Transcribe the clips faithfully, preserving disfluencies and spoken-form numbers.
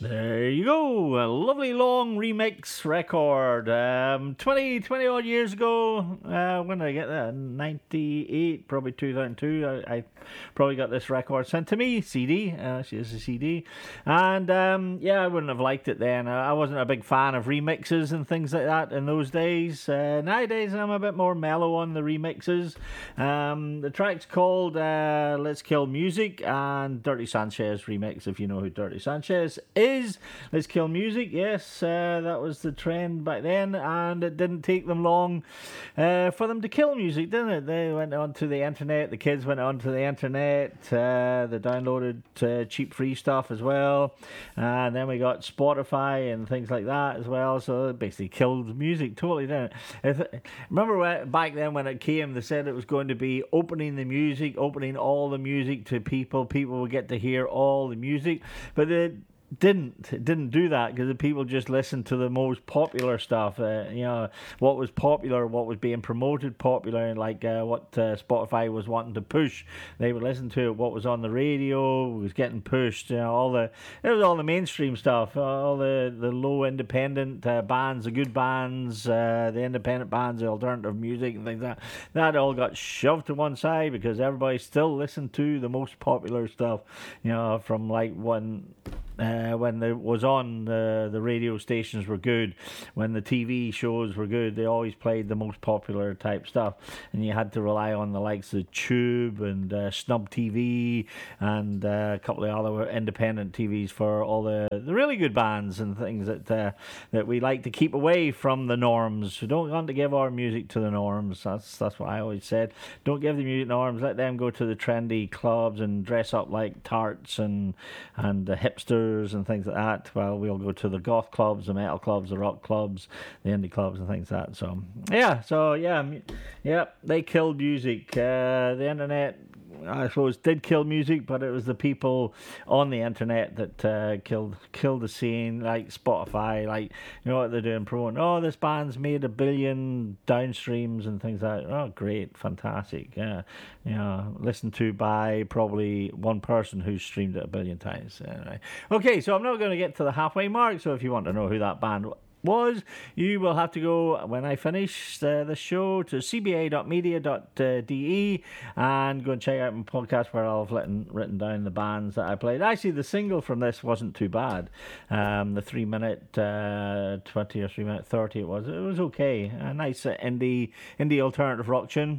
There you go, a lovely long remix record. Um, twenty, twenty odd years ago, uh, when did I get that? ninety-eight, probably two thousand two. I, I probably got this record sent to me, C D. Uh, she is a C D. And um, yeah, I wouldn't have liked it then. I wasn't a big fan of remixes and things like that in those days. Uh, nowadays, I'm a bit more mellow on the remixes. Um, the track's called uh, Let's Kill Music, and Dirty Sanchez remix, if you know who Dirty Sanchez is. Is Let's Kill Music. Yes, uh, that was the trend back then, and it didn't take them long uh, for them to kill music, didn't it? They went onto the internet, the kids went onto the internet, uh, they downloaded uh, cheap free stuff as well, and then we got Spotify and things like that as well, so it basically killed music totally, didn't it? If, remember when, back then when it came, they said it was going to be opening the music, opening all the music to people, people would get to hear all the music, but the didn't it didn't do that because the people just listened to the most popular stuff, uh, you know, what was popular, what was being promoted popular, and like uh, what uh, Spotify was wanting to push, they would listen to it. What was on the radio was getting pushed, you know, all the it was all the mainstream stuff, all the the low independent uh, bands, the good bands, uh, the independent bands, the alternative music and things like that that all got shoved to one side because everybody still listened to the most popular stuff, you know, from like when Uh, when it was on, the the radio stations were good. When the T V shows were good, they always played the most popular type stuff, and you had to rely on the likes of Tube and uh, Snub T V and uh, a couple of other independent T Vs for all the, the really good bands and things that uh, that we like to keep away from the norms. We don't want to give our music to the norms. That's that's what I always said. Don't give the music norms. Let them go to the trendy clubs and dress up like tarts and and uh, hipsters and things like that. Well, we'll go to the goth clubs, the metal clubs, the rock clubs, the indie clubs and things like that. So yeah, so yeah, yeah, they killed music. Uh, the internet, I suppose, did kill music, but it was the people on the internet that uh, killed killed the scene, like Spotify, like, you know what they're doing, promoting, oh, this band's made a billion downstreams and things like that. Oh, great, fantastic. Yeah, you know, listened to by probably one person who's streamed it a billion times. Anyway. Okay, so I'm not going to get to the halfway mark, so if you want to know who that band was, you will have to go, when I finish uh, the show, to c b a dot media dot d e and go and check out my podcast where I've written, written down the bands that I played. Actually, the single from this wasn't too bad. Um, the three minute uh, twenty or three minute thirty it was. It was okay. A nice uh, indie indie alternative rock tune.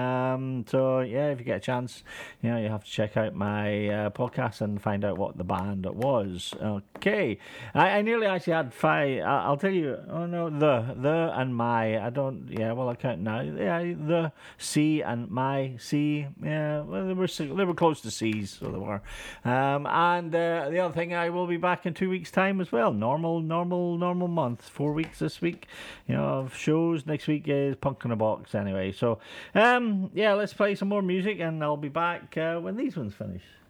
Um, so yeah, if you get a chance, you know, you have to check out my uh, podcast and find out what the band was. Okay, I, I nearly actually had five. I, I'll tell you, oh no, the, the and my, I don't, yeah, well, I count now, yeah, the, C and my, C, yeah, well, they were, they were close to C's, so they were, um, and uh, the other thing, I will be back in two weeks' time as well, normal, normal, normal month, four weeks this week, you know, of shows. Next week is Punk in a Box, anyway, so, um, yeah, let's play some more music, and I'll be back uh, when these ones finish.